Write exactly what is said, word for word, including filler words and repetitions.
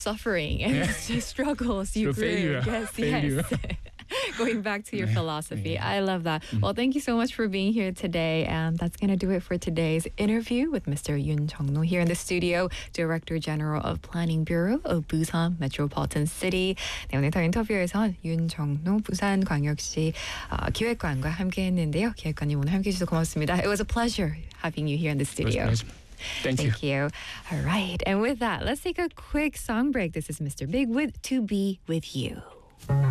suffering and struggles you Through grew. failure. Yes, Failure. yes. Going back to your Yeah. philosophy. Yeah. I love that. Well, thank you so much for being here today. And that's going to do it for today's interview with Mister Yoon Jong-no here in the studio, Director General of Planning Bureau of Busan Metropolitan City. 네, 오늘 더 인터뷰에선 윤정노 부산광역시 어, 기획관과 함께 했는데요. 기획관님 오늘 함께 해주셔서 고맙습니다. It was a pleasure having you here in the studio. It was nice. Thank you. Thank you. All right. And with that, let's take a quick song break. This is Mister Big with To Be With You.